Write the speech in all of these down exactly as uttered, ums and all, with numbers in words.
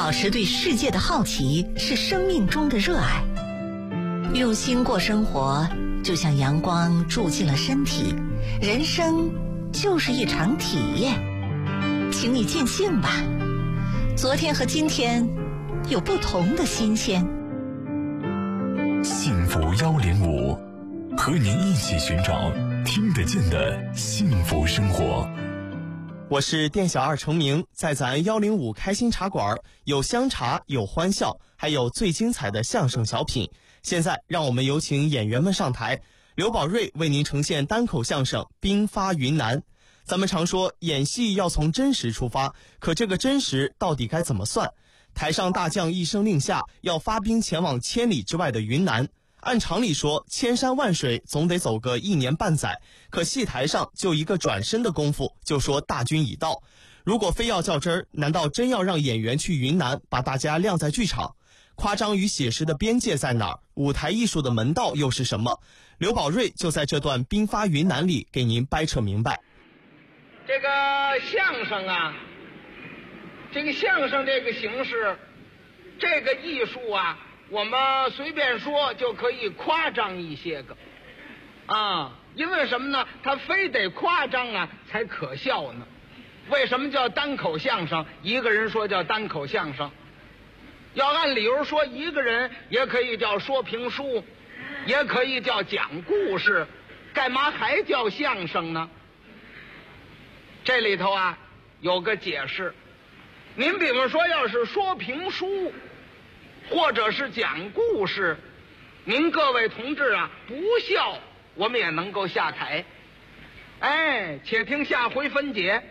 保持对世界的好奇是生命中的热爱。用心过生活，就像阳光住进了身体，人生就是一场体验。请你尽兴吧，昨天和今天有不同的新鲜。 幸福幺零五，和您一起寻找听得见的幸福生活。 我是店小二程明，在咱幺零五开心茶馆，有香茶，有欢笑，还有最精彩的相声小品。现在让我们有请演员们上台，刘宝瑞为您呈现单口相声《兵发云南》。咱们常说演戏要从真实出发，可这个真实到底该怎么算？台上大将一声令下，要发兵前往千里之外的云南。按常理说，千山万水总得走个一年半载，可戏台上就一个转身的功夫，就说大军已到。如果非要较真儿，难道真要让演员去云南，把大家晾在剧场？夸张与写实的边界在哪儿？舞台艺术的门道又是什么？刘宝瑞就在这段兵发云南里给您掰扯明白。 这个相声啊，这个相声这个形式，这个艺术啊，我们随便说就可以夸张一些个啊，因为什么呢？他非得夸张啊才可笑呢。为什么叫单口相声？一个人说叫单口相声，要按理由说，一个人也可以叫说评书，也可以叫讲故事，干嘛还叫相声呢？这里头啊有个解释。您比方说，要是说评书或者是讲故事，您各位同志啊不笑，我们也能够下台。哎，且听下回分解。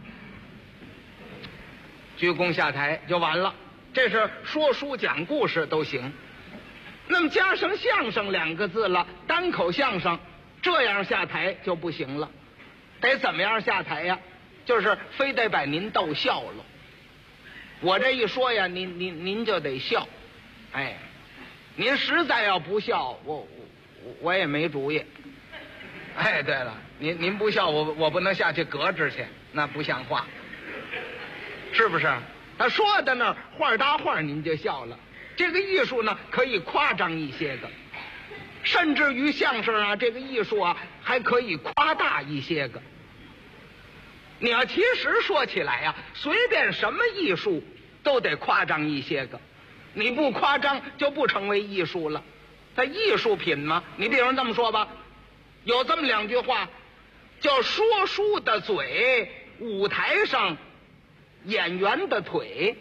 鞠躬下台就完了，这是说书讲故事都行。那么加上相声两个字了，单口相声，这样下台就不行了。得怎么样下台呀？就是非得把您逗笑了。我这一说呀，您您您就得笑。哎，您实在要不笑，我我我也没主意。哎，对了，您您不笑，我我不能下去革职去，那不像话，是不是？他说的那话搭话，您就笑了。这个艺术呢，可以夸张一些个，甚至于相声啊，这个艺术啊，还可以夸大一些个。你要其实说起来呀、啊，随便什么艺术都得夸张一些个，你不夸张就不成为艺术了。它艺术品嘛，你比如这么说吧，有这么两句话，叫说书的嘴，舞台上演员的腿。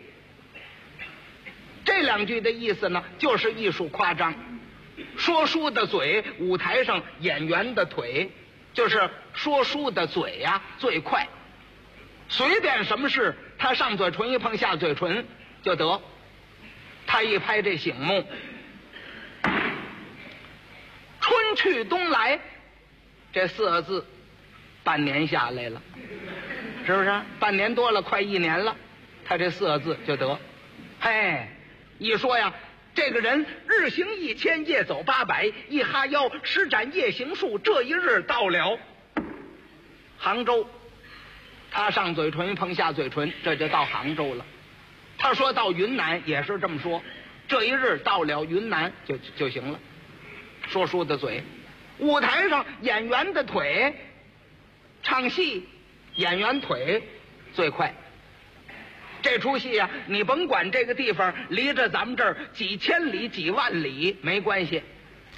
这两句的意思呢，就是艺术夸张。说书的嘴，舞台上演员的腿，就是说书的嘴呀、啊、最快。随便什么事，他上嘴唇一碰下嘴唇就得，他一拍这醒目，春去冬来这四个字半年下来了，是不是？半年多了，快一年了，他这四个字就得。嘿，一说呀，这个人日行一千，夜走八百，一哈腰，施展夜行术，这一日到了杭州。他上嘴唇碰下嘴唇，这就到杭州了。他说到云南也是这么说，这一日到了云南就就行了。说书的嘴，舞台上演员的腿，唱戏演员腿最快。这出戏啊，你甭管这个地方离着咱们这儿几千里几万里没关系，